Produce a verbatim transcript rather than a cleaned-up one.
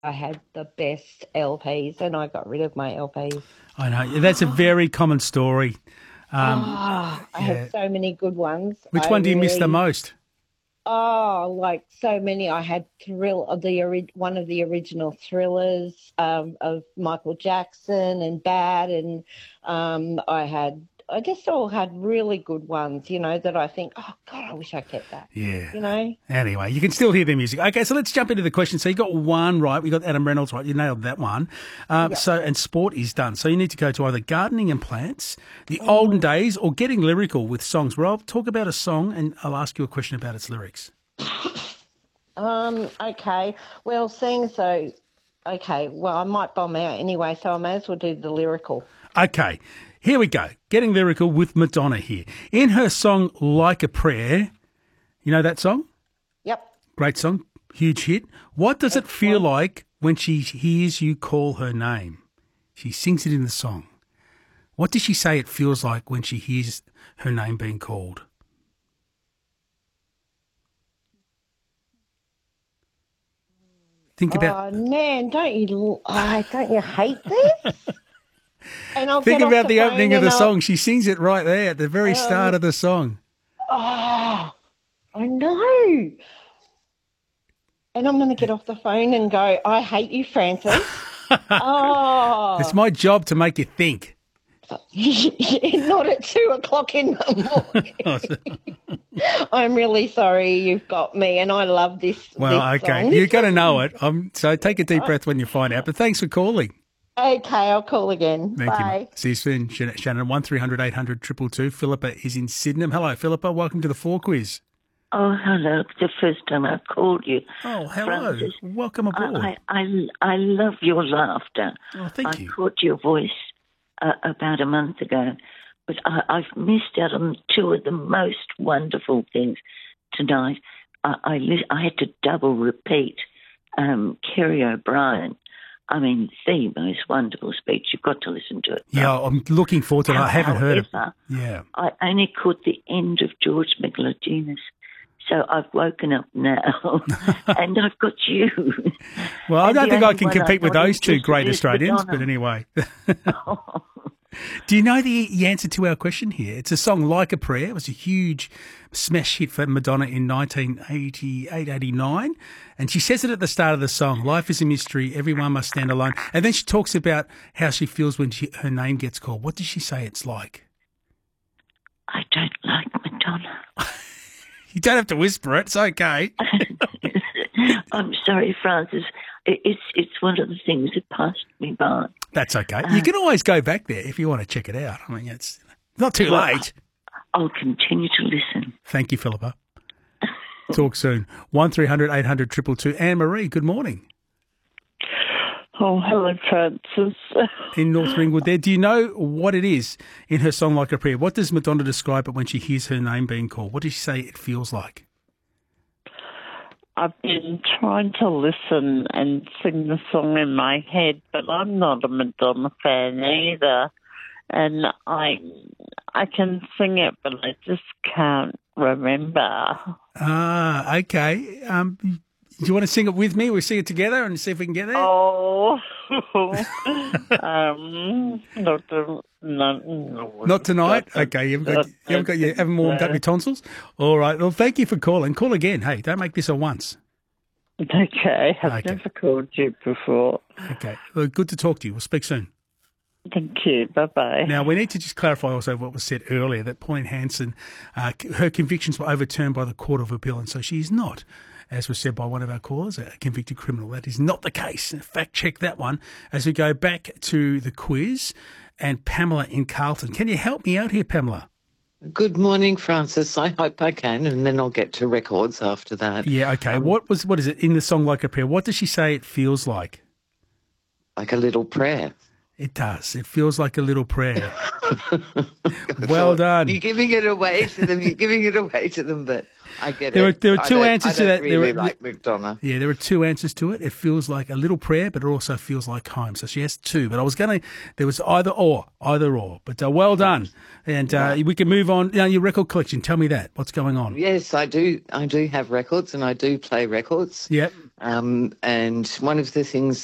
I had the best L Ps and I got rid of my L Ps. I know. That's a very common story. Um, Ah, I had yeah. so many good ones. Which I one do you miss the really, most? oh, like so many. I had Thrill of the ori- one of the original thrillers um, of Michael Jackson and Bad, and um, I had I just all had really good ones. You know that I think, oh God, I wish I kept that. Yeah. You know. Anyway, you can still hear the music. Okay, so let's jump into the question. So you got one right. We got Adam Reynolds right. You nailed that one. Uh, Yep. so and sport is done. So you need to go to either gardening and plants, the olden Mm. days, or getting lyrical with songs. Where I'll talk about a song and I'll ask you a question about its lyrics. Um. Okay. Well, seeing so, okay. Well, I might bomb out anyway, so I may as well do the lyrical. Okay, here we go. Getting lyrical with Madonna here. In her song Like a Prayer, you know that song? Yep. Great song, huge hit. What does it feel Excellent. like when she hears you call her name? She sings it in the song. What does she say it feels like when she hears her name being called? Think about Oh man, don't you? Oh, don't you hate this? And I'll think get off about the the phone opening of and the I'll. song. She sings it right there at the very start Um. of the song. Oh, I know. And I'm going to get off the phone and go. I hate you, Francis. It's Oh, my job to make you think. not at two o'clock in the morning. I'm really sorry you've got me, and I love this Well, this okay. song. You're This going to know was it. Um, so take a deep breath when you find out. But thanks for calling. okay. I'll call again. Thank you, mate. Bye. See you soon, Shannon. Shannon, one three hundred eight hundred two two two. Philippa is in Sydenham. Hello, Philippa. Welcome to the Four Quiz. Oh, hello. It's the first time I've called you. Oh, hello. Francis, Welcome aboard. I, I, I, I love your laughter. Oh, thank I you. caught your voice uh, about a month ago, but I, I've missed out on two of the most wonderful things tonight. I, I, li- I had to double repeat um, Kerry O'Brien. I mean, the most wonderful speech. You've got to listen to it. Yeah, I'm looking forward to it. I haven't heard it. However, Yeah. I only caught the end of George McLaginis. So I've woken up now, and I've got you. Well, I And don't the think I only can one I'm compete with not those two interested great is Australians, Madonna. but anyway. Oh, Do you know the, the answer to our question here? It's a song Like a Prayer. It was a huge smash hit for Madonna in nineteen eighty-eight, eighty-nine. And she says it at the start of the song, life is a mystery, everyone must stand alone. And then she talks about how she feels when she, her name gets called. What does she say it's like? I don't like Madonna. You don't have to whisper it. It's okay. I'm sorry, Francis. It- It's it's one of the things that passed me by. That's okay. Uh, You can always go back there if you want to check it out. I mean, it's not too Well, late. I'll continue to listen. Thank you, Philippa. Talk soon. one three hundred eight hundred two two two. Anne-Marie, good morning. Oh, hello, Francis. In North Ringwood there. Do you know what it is in her song Like a Prayer? What does Madonna describe it when she hears her name being called? What does she say it feels like? I've been trying to listen and sing the song in my head, but I'm not a Madonna fan either. And I I can sing it, but I just can't remember. Ah, okay. Um, do you want to sing it with me? We'll sing it together and see if we can get there. Oh, um, not, the, no, no, Not tonight? not- Okay, you haven't got, you haven't got your, haven't warmed up your tonsils? All right. Well, thank you for calling. Call again. Hey, don't make this a once. Okay, I've Okay. never called you before. Okay. Well, good to talk to you. We'll speak soon. Thank you. Bye-bye. Now, we need to just clarify also what was said earlier, that Pauline Hanson, uh, her convictions were overturned by the Court of Appeal, and so she is not, as was said by one of our callers, a convicted criminal. That is not the case. Fact check that one as we go back to the quiz. And Pamela in Carlton. Can you help me out here, Pamela? Good morning, Francis. I hope I can, and then I'll get to records after that. Yeah, okay. Um, what was what is it in the song Like a Prayer? What does she say it feels like? Like a little prayer. It does. It feels like a little prayer. Well done. You're giving it away to them. You're giving it away to them, but I get There it. are there are I two don't- answers I to don't that. There Really are- like McDonough. Yeah, there are two answers to it. It feels like a little prayer, but it also feels like home. So she has two. But I was going to, there was either or, either or. But uh, well done. And uh, we can move on. Now, your record collection, tell me that. What's going on? Yes, I do. I do have records, and I do play records. Yep. Um, and one of the things